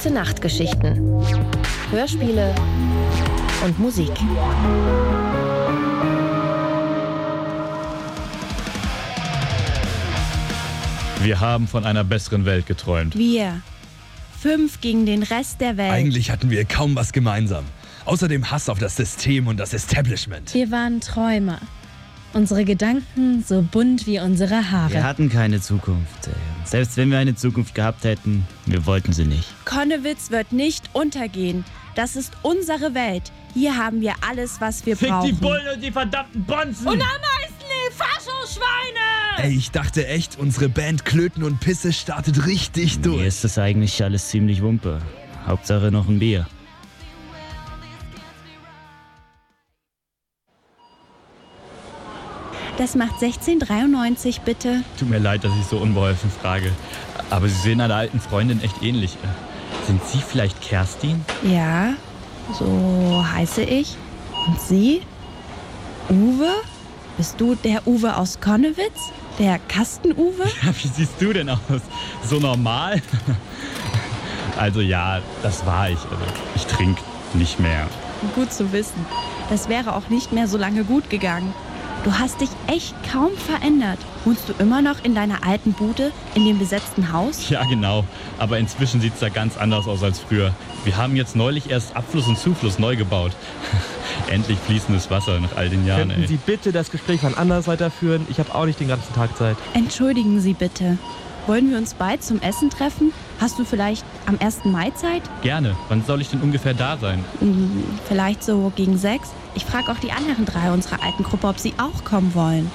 Gute Nachtgeschichten, Hörspiele und Musik. Wir haben von einer besseren Welt geträumt. Wir. 5 gegen den Rest der Welt. Eigentlich hatten wir kaum was gemeinsam. Außer dem Hass auf das System und das Establishment. Wir waren Träumer. Unsere Gedanken so bunt wie unsere Haare. Wir hatten keine Zukunft. Selbst wenn wir eine Zukunft gehabt hätten, wir wollten sie nicht. Konnewitz wird nicht untergehen. Das ist unsere Welt. Hier haben wir alles, was wir brauchen. Fick die Bullen und die verdammten Bonzen! Und Ameisen, Faschoschweine! Ey, ich dachte echt, unsere Band Klöten und Pisse startet richtig durch. Mir ist das eigentlich alles ziemlich Wumpe. Hauptsache noch ein Bier. Das macht 16,93 bitte. Tut mir leid, dass ich so unbeholfen frage. Aber Sie sehen einer alten Freundin echt ähnlich. Sind Sie vielleicht Kerstin? Ja, so heiße ich. Und Sie? Uwe? Bist du der Uwe aus Konnewitz? Der Kasten-Uwe? Ja, wie siehst du denn aus? So normal? Also ja, das war ich. Also, ich trinke nicht mehr. Gut zu wissen. Das wäre auch nicht mehr so lange gut gegangen. Du hast dich echt kaum verändert. Wohnst du immer noch in deiner alten Bude, in dem besetzten Haus? Ja, genau. Aber inzwischen sieht es da ganz anders aus als früher. Wir haben jetzt neulich erst Abfluss und Zufluss neu gebaut. Endlich fließendes Wasser nach all den Jahren, Könnten Sie bitte das Gespräch wann anders weiterführen? Ich habe auch nicht den ganzen Tag Zeit. Entschuldigen Sie bitte. Wollen wir uns bald zum Essen treffen? Hast du vielleicht am 1. Mai Zeit? Gerne. Wann soll ich denn ungefähr da sein? Vielleicht so gegen 6. Ich frage auch die anderen 3 unserer alten Gruppe, ob sie auch kommen wollen.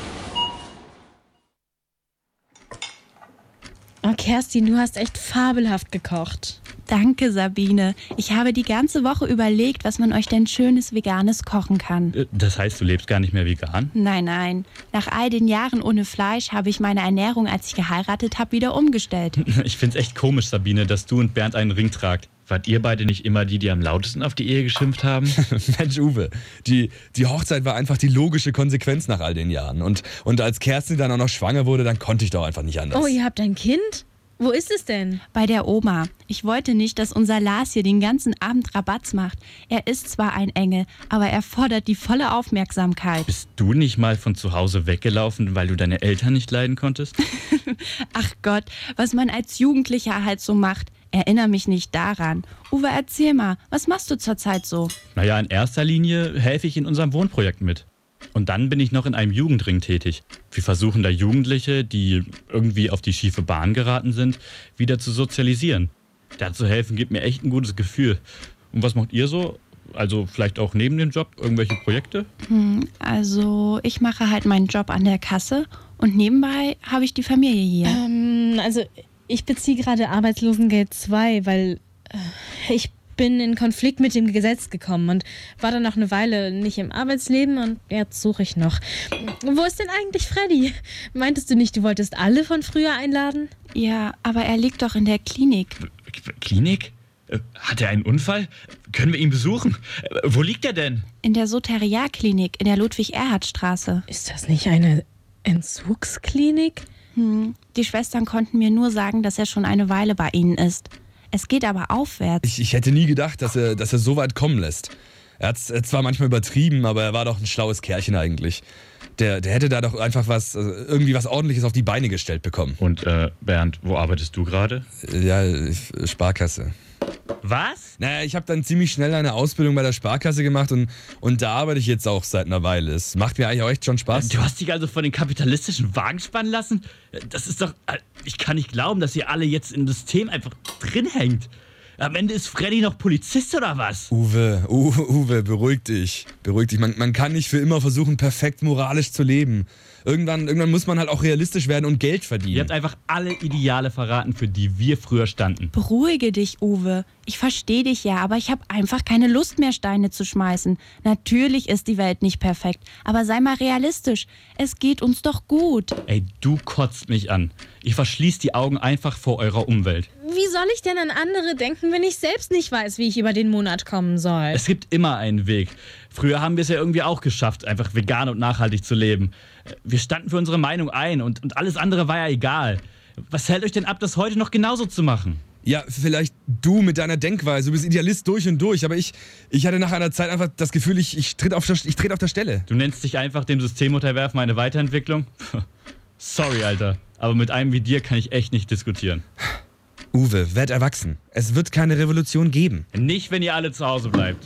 Oh, Kerstin, du hast echt fabelhaft gekocht. Danke, Sabine. Ich habe die ganze Woche überlegt, was man euch denn schönes Veganes kochen kann. Das heißt, du lebst gar nicht mehr vegan? Nein. Nach all den Jahren ohne Fleisch habe ich meine Ernährung, als ich geheiratet habe, wieder umgestellt. Ich find's echt komisch, Sabine, dass du und Bernd einen Ring tragt. Wart ihr beide nicht immer die am lautesten auf die Ehe geschimpft haben? Mensch, Uwe, die Hochzeit war einfach die logische Konsequenz nach all den Jahren. Und als Kerstin dann auch noch schwanger wurde, dann konnte ich doch einfach nicht anders. Oh, ihr habt ein Kind? Wo ist es denn? Bei der Oma. Ich wollte nicht, dass unser Lars hier den ganzen Abend Rabatz macht. Er ist zwar ein Engel, aber er fordert die volle Aufmerksamkeit. Bist du nicht mal von zu Hause weggelaufen, weil du deine Eltern nicht leiden konntest? Ach Gott, was man als Jugendlicher halt so macht. Erinnere mich nicht daran. Uwe, erzähl mal, was machst du zurzeit so? Naja, in erster Linie helfe ich in unserem Wohnprojekt mit. Und dann bin ich noch in einem Jugendring tätig. Wir versuchen da Jugendliche, die irgendwie auf die schiefe Bahn geraten sind, wieder zu sozialisieren. Da zu helfen gibt mir echt ein gutes Gefühl. Und was macht ihr so? Also vielleicht auch neben dem Job irgendwelche Projekte? Also ich mache halt meinen Job an der Kasse und nebenbei habe ich die Familie hier. Also ich beziehe gerade Arbeitslosengeld 2, weil ich bin in Konflikt mit dem Gesetz gekommen und war dann noch eine Weile nicht im Arbeitsleben und jetzt suche ich noch. Wo ist denn eigentlich Freddy? Meintest du nicht, du wolltest alle von früher einladen? Ja, aber er liegt doch in der Klinik. Klinik? Hat er einen Unfall? Können wir ihn besuchen? Wo liegt er denn? In der Soteriaklinik in der Ludwig-Erhard-Straße. Ist das nicht eine Entzugsklinik? Die Schwestern konnten mir nur sagen, dass er schon eine Weile bei ihnen ist. Es geht aber aufwärts. Ich hätte nie gedacht, dass er so weit kommen lässt. Er hat's zwar manchmal übertrieben, aber er war doch ein schlaues Kerlchen eigentlich. Der hätte da doch einfach irgendwie was Ordentliches auf die Beine gestellt bekommen. Und Bernd, wo arbeitest du gerade? Ja, Sparkasse. Was? Naja, ich habe dann ziemlich schnell eine Ausbildung bei der Sparkasse gemacht und da arbeite ich jetzt auch seit einer Weile. Es macht mir eigentlich auch echt schon Spaß. Du hast dich also von den kapitalistischen Wagen spannen lassen? Das ist doch... Ich kann nicht glauben, dass ihr alle jetzt im System einfach drin hängt. Am Ende ist Freddy noch Polizist oder was? Uwe, beruhig dich. Man kann nicht für immer versuchen, perfekt moralisch zu leben. Irgendwann muss man halt auch realistisch werden und Geld verdienen. Ihr habt einfach alle Ideale verraten, für die wir früher standen. Beruhige dich, Uwe. Ich verstehe dich ja, aber ich habe einfach keine Lust mehr, Steine zu schmeißen. Natürlich ist die Welt nicht perfekt, aber sei mal realistisch. Es geht uns doch gut. Ey, du kotzt mich an. Ich verschließ die Augen einfach vor eurer Umwelt. Wie soll ich denn an andere denken, wenn ich selbst nicht weiß, wie ich über den Monat kommen soll? Es gibt immer einen Weg. Früher haben wir es ja irgendwie auch geschafft, einfach vegan und nachhaltig zu leben. Wir standen für unsere Meinung ein und alles andere war ja egal. Was hält euch denn ab, das heute noch genauso zu machen? Ja, vielleicht du mit deiner Denkweise, du bist Idealist durch und durch, aber ich hatte nach einer Zeit einfach das Gefühl, ich trete auf der Stelle. Du nennst dich einfach dem System unterwerfen eine Weiterentwicklung? Sorry, Alter, aber mit einem wie dir kann ich echt nicht diskutieren. Uwe, werd erwachsen. Es wird keine Revolution geben. Nicht, wenn ihr alle zu Hause bleibt.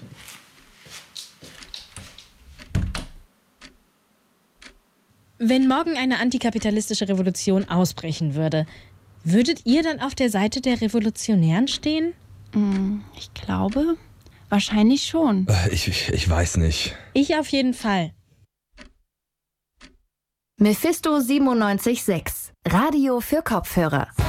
Wenn morgen eine antikapitalistische Revolution ausbrechen würde, würdet ihr dann auf der Seite der Revolutionären stehen? Ich glaube, wahrscheinlich schon. Ich weiß nicht. Ich auf jeden Fall. Mephisto 97.6 Radio für Kopfhörer.